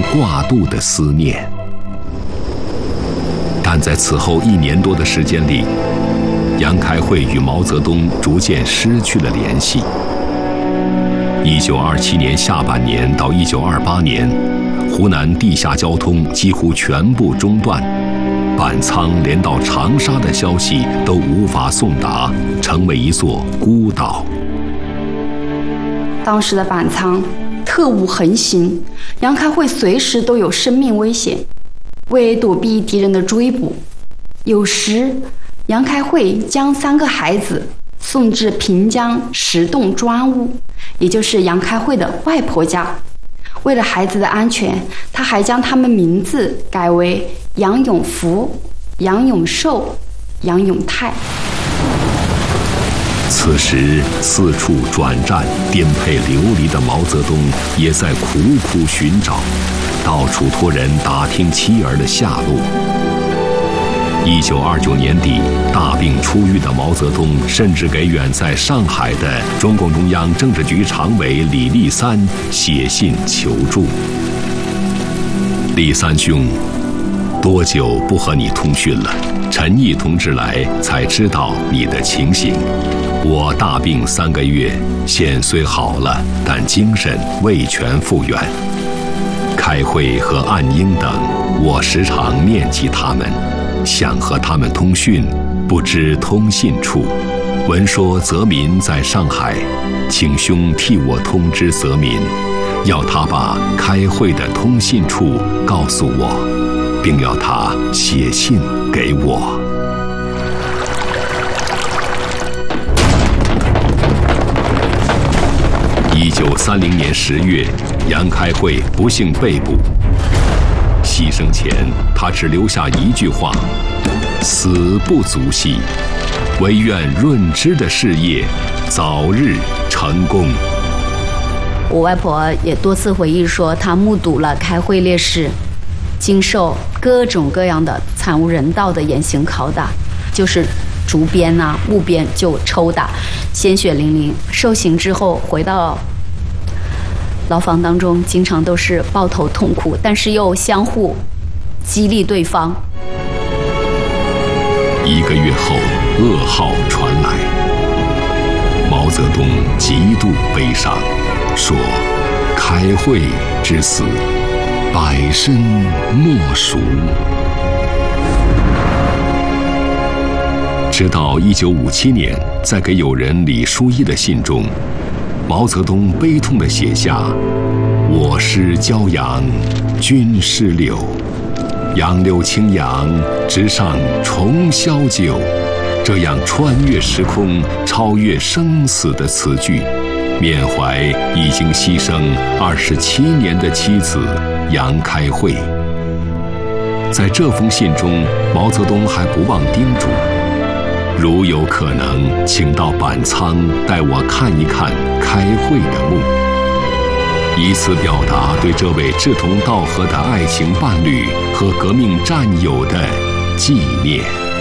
挂肚的思念。但在此后1年多的时间里，杨开慧与毛泽东逐渐失去了联系。1927年下半年到1928年，湖南地下交通几乎全部中断，板仓连到长沙的消息都无法送达，成为一座孤岛。 当时的板仓特务横行，杨开慧随时都有生命危险。为躲避敌人的追捕，有时杨开慧将3个孩子送至平江石洞专务，也就是杨开慧的外婆家。为了孩子的安全，他还将他们名字改为杨永福、杨永寿、杨永泰。 此时四处转战、颠沛流离的毛泽东也在苦苦寻找，到处托人打听妻儿的下落。1929年底，大病初愈的毛泽东甚至给远在上海的中共中央政治局常委李立三写信求助。立三兄，多久不和你通讯了？陈毅同志来才知道你的情形。我大病3个月，现虽好了，但精神未全复原。开慧和岸英等，我时常念及他们，想和他们通讯，不知通信处。闻说泽民在上海，请兄替我通知泽民，要他把开慧的通信处告诉我，并要他写信给我。1930年10月，杨开慧不幸被捕。牺牲前，他只留下一句话：“死不足惜，唯愿润之的事业早日成功。” 我外婆也多次回忆说，她目睹了开慧烈士经受各种各样的惨无人道的严刑拷打，就是竹鞭啊、木鞭就抽打，鲜血淋淋。受刑之后回到牢房当中，经常都是抱头痛哭，但是又相互激励对方。 1个月后，噩耗传来，毛泽东极度悲伤，说：“开慧之死，百身莫属。”直到1957年，在给友人李书一的信中，毛泽东悲痛地写下：“我师骄阳，君师柳，杨柳青扬，直上重霄九。”这样穿越时空、超越生死的词句，缅怀已经牺牲27年的妻子杨开慧。在这封信中，毛泽东还不忘叮嘱：“如有可能，请到板仓带我看一看开慧的墓，以此表达对这位志同道合的爱情伴侣和革命战友的纪念。”